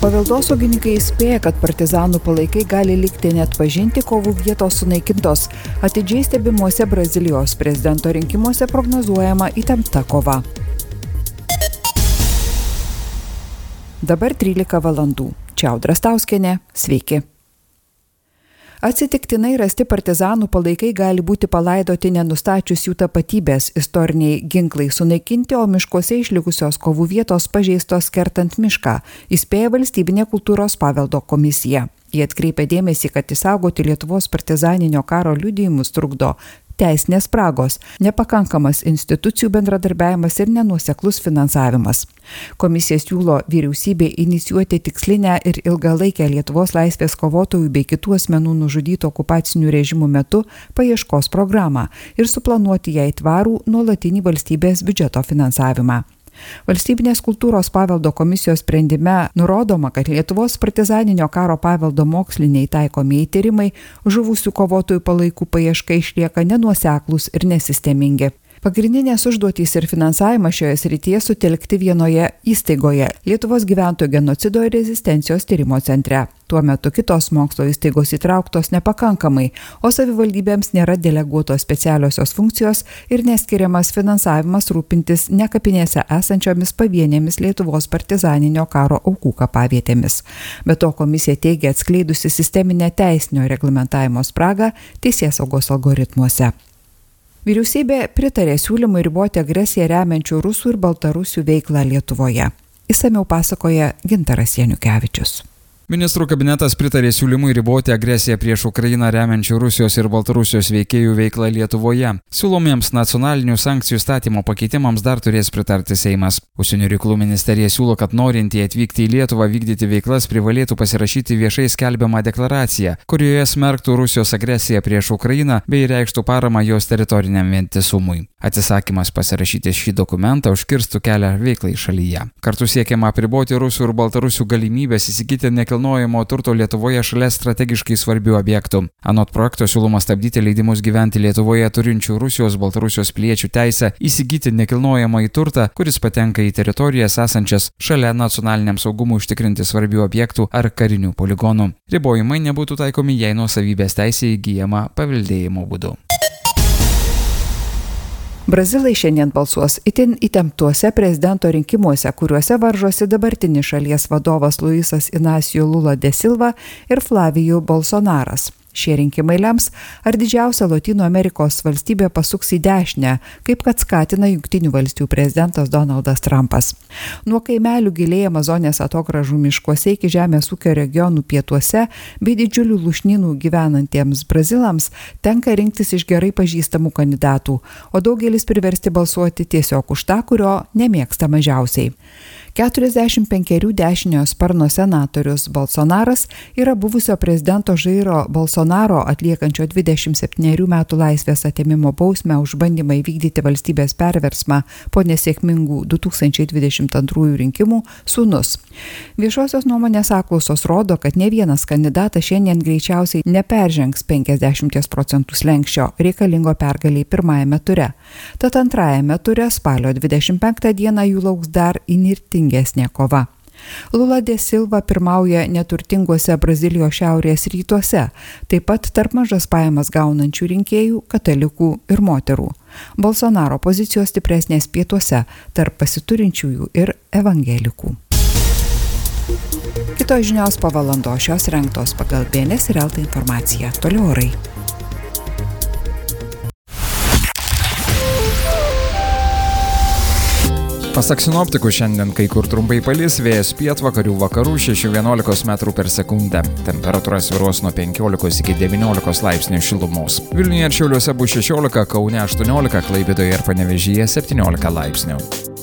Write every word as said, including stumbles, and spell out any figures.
Paveldosaugininkai įspėja, kad partizanų palaikai gali likti neatpažinti, kovų vietos sunaikintos. Atidžiai stebimuose Brazilijos prezidento rinkimuose prognozuojama įtempta kova. Dabar trylika valandų. Čia Audra Stauskienė. Sveiki. Atsitiktinai rasti partizanų palaikai gali būti palaidoti nenustačius jų tapatybės, istoriniai ginklai sunaikinti, o miškuose išlikusios kovų vietos pažeistos kertant mišką, įspėja Valstybinė kultūros paveldo komisija. Jie atkreipia dėmesį, kad išsaugoti Lietuvos partizaninio karo liudijimus trukdo teisinės spragos, nepakankamas institucijų bendradarbiavimas ir nenuoseklus finansavimas. Komisija siūlo vyriausybei inicijuoti tikslinę ir ilgalaikę Lietuvos laisvės kovotojų bei kitų asmenų nužudytų okupacinių režimų metu paieškos programą ir suplanuoti jai tvarų nuolatinį valstybės biudžeto finansavimą. Valstybinės kultūros paveldo komisijos sprendime nurodoma, kad Lietuvos partizaninio karo paveldo moksliniai taikomieji tyrimai žuvusių kovotojų palaikų paieška išlieka nenuoseklūs ir nesistemingi. Pagrindinės užduotys ir finansavimas šioje srityje sutelkti vienoje įstaigoje – Lietuvos gyventojų genocido ir rezistencijos tyrimo centre. Tuo metu kitos mokslo įstaigos įtrauktos nepakankamai, o savivaldybėms nėra deleguotos specialiosios funkcijos ir neskiriamas finansavimas rūpintis ne kapinėse esančiomis pavienėmis Lietuvos partizaninio karo aukų kapavietėmis. Be to komisija teigia atskleidusi sisteminę teisinio reglamentavimo spragą teisėsaugos algoritmuose. Vyriausybė pritarė siūlymui riboti agresiją remiančių rusų ir baltarusių veiklą Lietuvoje. Išsamiau pasakoja Gintaras Janukevičius. Ministrų kabinetas pritarė siūlymui riboti agresiją prieš Ukrainą remiančių Rusijos ir Baltarusijos veikėjų veiklą Lietuvoje. Siūlomiems nacionalinių sankcijų statymo pakeitimams dar turės pritarti Seimas. Užsienio reikalų ministerija siūlo, kad norintieji atvykti į Lietuvą vykdyti veiklas privalėtų pasirašyti viešai skelbiamą deklaraciją, kurioje smerktų Rusijos agresiją prieš Ukrainą bei reikštų paramą jos teritoriniam vientisumui. Atsisakymas pasirašyti šį dokumentą užkirstų kelią veiklai šalyje. Kartu siekiama apriboti rusų ir baltarusių galimybės įsigyti nekilnojamo turto Lietuvoje šalia strategiškai svarbių objektų. Anot projekto siūloma stabdyti leidimus gyventi Lietuvoje turinčių Rusijos baltarusijos piliečių teisę įsigyti nekilnojamąjį turtą, kuris patenka į teritorijas esančias šalia nacionaliniam saugumui užtikrinti svarbių objektų ar karinių poligonų. Ribojimai nebūtų taikomi, jei nuosavybės teisė įgyjama paveldėjimo būdu. Brazilai šiandien balsuos itin įtemptuose prezidento rinkimuose, kuriuose varžosi dabartinis šalies vadovas Luisas Inácio Lula da Silva ir Flavio Bolsonaras. Šie rinkimai lems, ar didžiausia Lotynų Amerikos valstybė pasuks į dešinę, kaip kad skatina Jungtinių valstijų prezidentas Donaldas Trumpas. Nuo kaimelių giliai Amazonės atogrąžų miškuose iki žemės ūkio regionų pietuose bei didžiulių lūšnynų gyvenantiems brazilams tenka rinktis iš gerai pažįstamų kandidatų, o daugelis priversti balsuoti tiesiog už tą, kurio nemėgsta mažiausiai. keturiasdešimt penkerių dešiniojo sparno senatorius Bolsonaras yra buvusio prezidento Žairo Bolsonaro atliekančio dvidešimt septynerių metų laisvės atėmimo bausmę už bandymą įvykdyti valstybės perversmą po nesėkmingų du tūkstančiai dvidešimt antrųjų rinkimų sūnus. Viešosios nuomonės apklausos rodo, kad ne vienas kandidatas šiandien greičiausiai neperžengs penkiasdešimt procentų slenksčio reikalingo pergalei pirmajame ture. Tad antrajame ture spalio dvidešimt penktą dieną jų lauks dar įnirtingi kova. Lula da Silva pirmauja neturtinguose Brazilijos šiaurės rytuose, taip pat tarp mažas pajamas gaunančių rinkėjų, katalikų ir moterų. Bolsonaro pozicijos stipresnės pietuose, tarp pasiturinčiųjų ir evangelikų. Kitos žinios po valandos, šios rengtos pagal B N S ir Elta informaciją. Toliau orai. Pasak sinoptikų šiandien kai kur trumpai palis, vėjas pietvakarių vakarų šeši vienuolika metrų per sekundę. Temperatūra svyruos nuo penkiolikos iki devyniolikos laipsnių šilumos. Vilniuje ir Šiauliuose bus šešiolika, Kaune aštuoniolika, Klaipėdoje ir Panevėžyje septyniolika laipsnių.